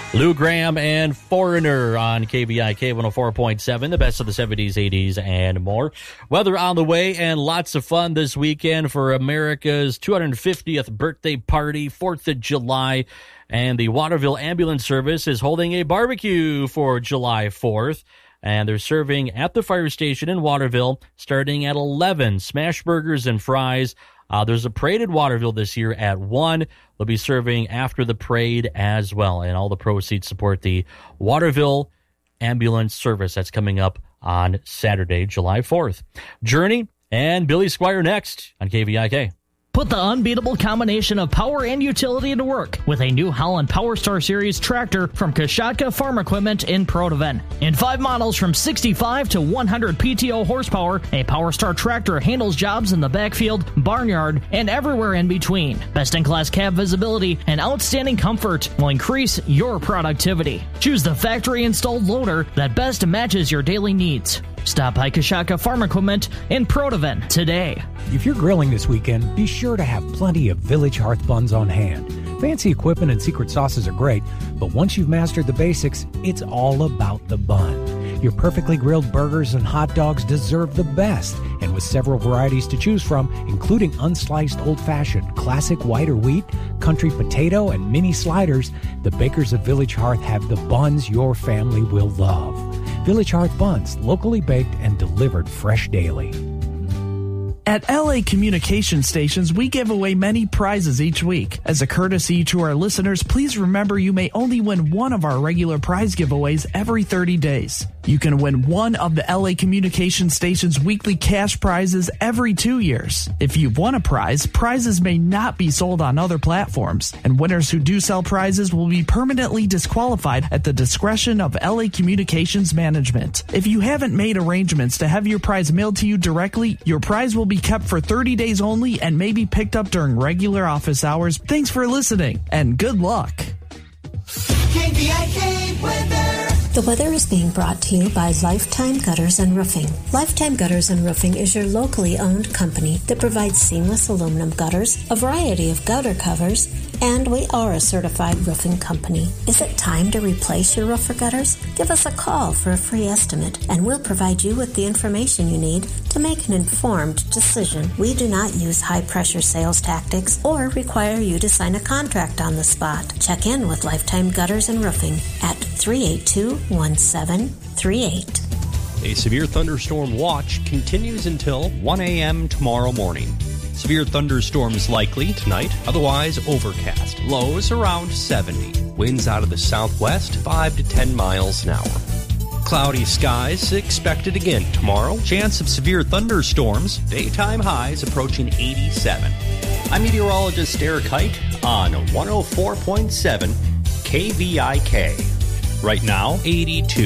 Lou Graham and Foreigner on KVIK 104.7, the best of the 70s, 80s, and more. Weather on the way and lots of fun this weekend for America's 250th birthday party, 4th of July. And the Waterville Ambulance Service is holding a barbecue for July 4th. And they're serving at the fire station in Waterville starting at 11, smash burgers and fries. There's a parade in Waterville this year at 1. They'll be serving after the parade as well. And all the proceeds support the Waterville Ambulance Service. That's coming up on Saturday, July 4th. Journey and Billy Squire next on KVIK. Put the unbeatable combination of power and utility to work with a New Holland PowerStar Series tractor from Kashatka Farm Equipment in Protoven. In 5 models from 65 to 100 PTO horsepower, a PowerStar tractor handles jobs in the backfield, barnyard, and everywhere in between. Best-in-class cab visibility and outstanding comfort will increase your productivity. Choose the factory-installed loader that best matches your daily needs. Stop by Kashatka Farm Equipment in Protoven today. If you're grilling this weekend, be sure to have plenty of Village Hearth buns on hand. Fancy equipment and secret sauces are great, but once you've mastered the basics, it's all about the bun. Your perfectly grilled burgers and hot dogs deserve the best, and with several varieties to choose from, including unsliced old-fashioned, classic white or wheat, country potato, and mini sliders, the bakers of Village Hearth have the buns your family will love. Village Hearth buns, locally baked and delivered fresh daily. At LA Communication Stations, we give away many prizes each week. As a courtesy to our listeners, please remember you may only win one of our regular prize giveaways every 30 days. You can win one of the LA Communication Stations weekly cash prizes every 2 years. If you've won a prize, prizes may not be sold on other platforms, and winners who do sell prizes will be permanently disqualified at the discretion of LA Communications Management. If you haven't made arrangements to have your prize mailed to you directly, your prize will be kept for 30 days only and may be picked up during regular office hours. Thanks for listening, and good luck. KVIK weather. The weather is being brought to you by Lifetime Gutters and Roofing. Lifetime Gutters and Roofing is your locally owned company that provides seamless aluminum gutters, a variety of gutter covers, and we are a certified roofing company. Is it time to replace your roof or gutters? Give us a call for a free estimate, and we'll provide you with the information you need to make an informed decision. We do not use high-pressure sales tactics or require you to sign a contract on the spot. Check in with Lifetime Gutters and Roofing at 382-1738. A severe thunderstorm watch continues until 1 a.m. tomorrow morning. Severe thunderstorms likely tonight, otherwise overcast. Lows around 70. Winds out of the southwest, 5 to 10 miles an hour. Cloudy skies expected again tomorrow. Chance of severe thunderstorms. Daytime highs approaching 87. I'm meteorologist Eric Height on 104.7 KVIK. Right now, 82.